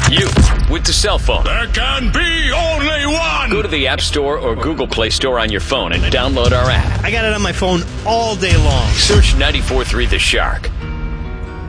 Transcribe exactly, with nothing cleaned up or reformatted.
You, with the cell phone. There can be only one! Go to the App Store or Google Play Store on your phone and download our app. I got it on my phone all day long. Search ninety-four point three The Shark.